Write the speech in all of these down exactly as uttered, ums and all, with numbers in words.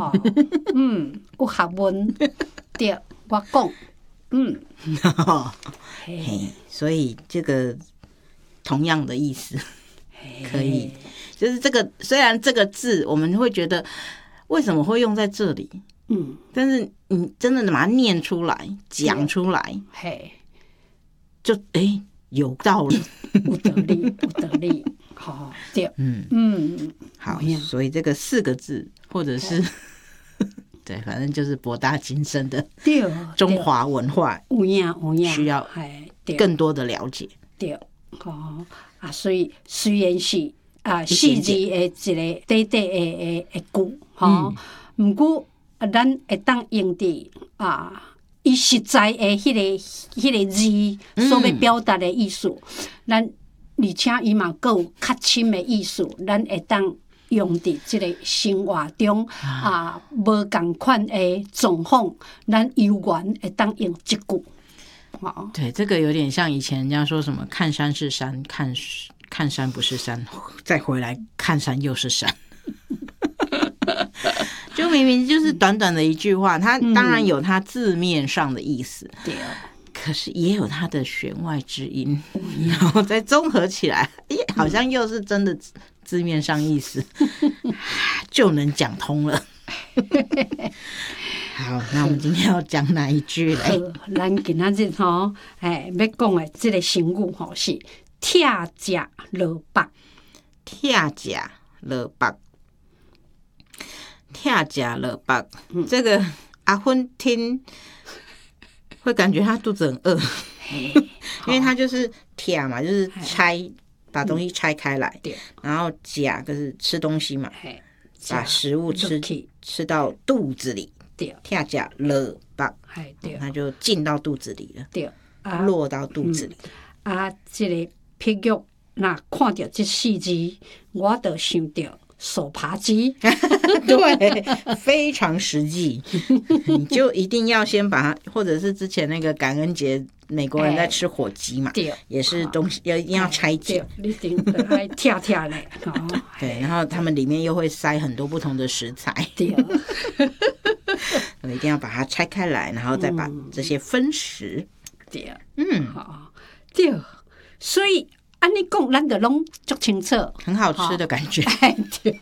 吼、哦，嗯，有学问，对，我讲，嗯， 嘿，所以这个同样的意思，可以，就是这个虽然这个字我们会觉得为什么会用在这里，嗯，但是你真的把它念出来、讲出来， 嘿， 就哎有道理， 有道理，有道理，好，对，嗯嗯， 好，所以这个四个字或者是。对，反正就是博大精深的中华文化， 有影有影， 需要更多的了解。 对，哦啊，所以虽然是啊四字的一个短短的的句，吼，不过咱会当用伫啊，伊实在的迄个迄个字所要表达的意思，咱而且伊嘛佫有较深的意思，咱会当。用伫即个生活中啊，无共款的状况，咱有缘会当用一句。哦， 对，这个有点像以前人家说什么“看山是山，看看山不是山”，再回来看山又是山。就明明就是短短的一句话，它当然有它字面上的意思， 对、嗯， 可是也有它的弦外之音，然后再综合起来，好像又是真的。字面上意思就能讲通了。好，那我们今天要讲哪一句嘞？ 咱今仔日吼，哎，要讲的这个成语吼是“拆食落腹”。 拆食落腹，拆食落腹，这个阿芬听会感觉他肚子很饿，因为他就是拆嘛，就是拆。把东西拆开来，嗯、然后夹就是吃东西嘛，把食物吃吃到肚子里，跳夹了吧，它就进到肚子里了，对，啊、落到肚子里。 嗯、啊，这个譬如那看到这四字，我就想到手扒鸡， 对，非常实际。你就一定要先把它，或者是之前那个感恩节。美国人在吃火鸡嘛，欸、也是东西要一定要拆解， 一定要跳跳嘞。 对，然后他们里面又会塞很多不同的食材，对，一定要把它拆开来，然后再把这些分食。 对，嗯，好，对，所以按你讲，咱就拢足清楚， 很好吃的感觉。对。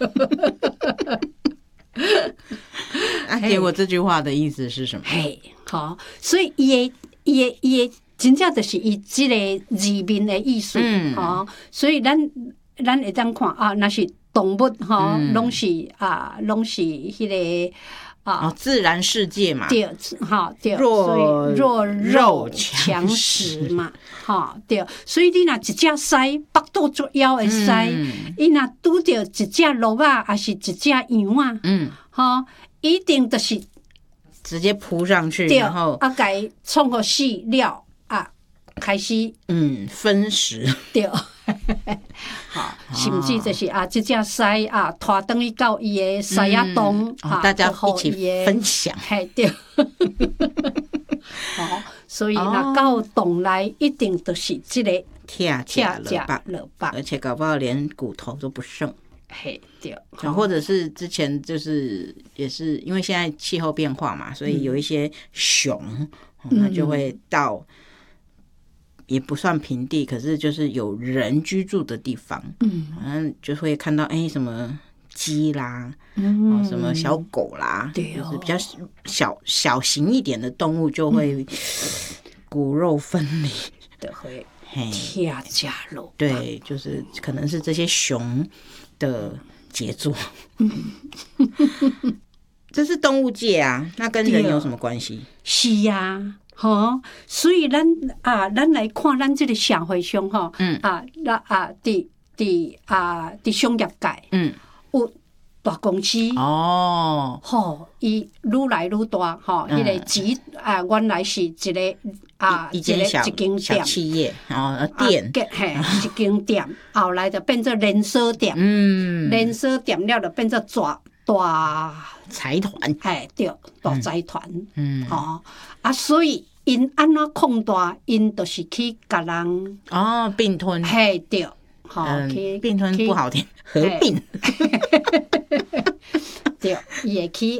啊，结果这句话的意思是什么？ 嘿，好，所以伊伊诶伊诶真正就是伊即个字面的意思，嗯，吼，所以咱咱会当看啊，若是动物吼，拢、嗯、是啊，拢是迄、那个啊、 哦，自然世界嘛， 对，哈对， 弱弱肉强食嘛，哈对，所以你若一只狮腹肚足枵的狮，伊若拄着一只鹿仔，还是一只羊啊，嗯，吼，一定就是直接扑上去，然后啊，甲伊创个死了啊，开始嗯分食， 对。好，甚至就是啊，这只狮啊，拖等于到伊的狮仔洞、嗯啊，大家一起分享， 嘿对。好，所以那到洞内一定都是这个拆食落腹，而且搞不好连骨头都不剩。 嘿对， 或者是之前就是也是因为现在气候变化嘛，所以有一些熊，那、嗯、就会到。也不算平地，可是就是有人居住的地方，嗯，好像就会看到哎、欸、什么鸡啦，嗯，什么小狗啦，对、哦，就是比较小小型一点的动物就会骨肉分离的会拆食落腹， 对，就是可能是这些熊的杰作，这是动物界啊，那跟人有什么关系？ 是呀、啊。吼，所以咱啊，咱来看咱这个社会上吼，嗯啊，那啊，伫伫啊，伫商业界，嗯，有大公司哦，吼，伊愈来愈大，吼，迄个集啊，原来是一个啊， 一间小一间小企业哦，店， 嘿，一间店，后来就变做连锁店，嗯，连锁店了就变做大大财团， 嘿，对，大财团，嗯，吼啊，所以。因安怎扩大，因就是去甲人哦并吞， 嘿对，好、 嗯，并吞不好听，合并， 对，伊会去